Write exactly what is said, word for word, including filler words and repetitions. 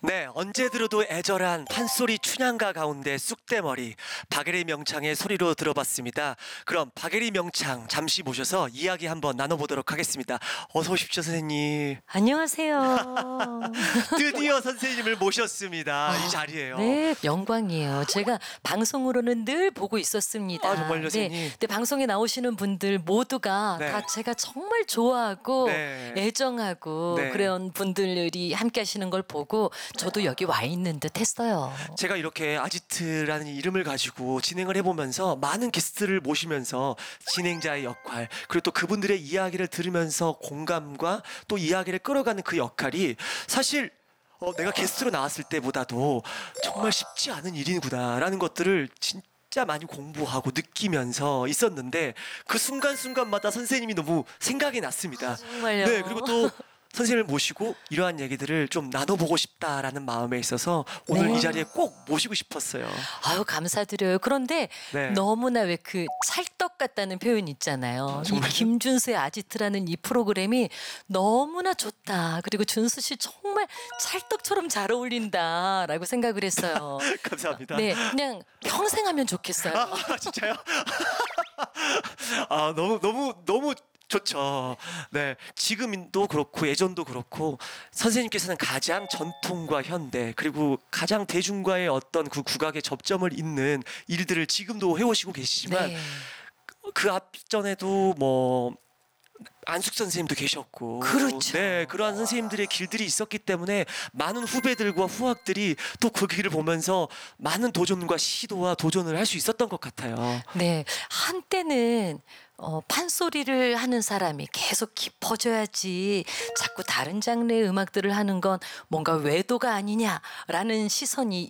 네, 언제 들어도 애절한 판소리 춘향가 가운데 쑥대머리 박예리 명창의 소리로 들어봤습니다. 그럼 박예리 명창 잠시 모셔서 이야기 한번 나눠보도록 하겠습니다. 어서 오십시오, 선생님. 안녕하세요. 드디어 선생님을 모셨습니다. 이 자리에요. 네, 영광이에요. 제가 방송으로는 늘 보고 있었습니다. 아, 정말요, 선생님? 네, 근데 방송에 나오시는 분들 모두가 네. 다 제가 정말 좋아하고 네. 애정하고 네. 그런 분들이 함께 하시는 걸 보고 저도 여기 와 있는 듯 했어요. 제가 이렇게 아지트라는 이름을 가지고 진행을 해보면서 많은 게스트를 모시면서 진행자의 역할, 그리고 또 그분들의 이야기를 들으면서 공감과 또 이야기를 끌어가는 그 역할이 사실 어, 내가 게스트로 나왔을 때보다도 정말 쉽지 않은 일이구나라는 것들을 진짜 많이 공부하고 느끼면서 있었는데 그 순간순간마다 선생님이 너무 생각이 났습니다. 정말요? 네, 그리고 또 선생님을 모시고 이러한 얘기들을 좀 나눠보고 싶다라는 마음에 있어서 오늘 네. 이 자리에 꼭 모시고 싶었어요. 아유, 감사드려요. 그런데 네. 너무나 왜 그 찰떡 같다는 표현 있잖아요. 이 정말요? 김준수의 아지트라는 이 프로그램이 너무나 좋다. 그리고 준수 씨 정말 찰떡처럼 잘 어울린다라고 생각을 했어요. 감사합니다. 네, 그냥 평생 하면 좋겠어요. 아, 진짜요? 아, 너무 너무 너무 좋죠. 네, 지금도 그렇고 예전도 그렇고 선생님께서는 가장 전통과 현대 그리고 가장 대중과의 어떤 그 국악의 접점을 잇는 일들을 지금도 해오시고 계시지만 네. 그 앞전에도 뭐 안숙 선생님도 계셨고, 그렇죠. 네, 그러한 선생님들의 길들이 있었기 때문에 많은 후배들과 후학들이 또 그 길을 보면서 많은 도전과 시도와 도전을 할 수 있었던 것 같아요. 네, 한때는 어, 판소리를 하는 사람이 계속 깊어져야지 자꾸 다른 장르의 음악들을 하는 건 뭔가 외도가 아니냐라는 시선이